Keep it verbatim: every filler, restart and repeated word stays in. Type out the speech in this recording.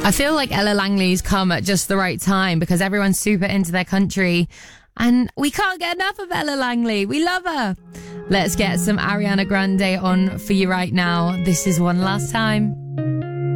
I feel like Ella Langley's come at just the right time because everyone's super into their country and we can't get enough of Ella Langley. We love her. Let's get some Ariana Grande on for you right now. This is One Last Time.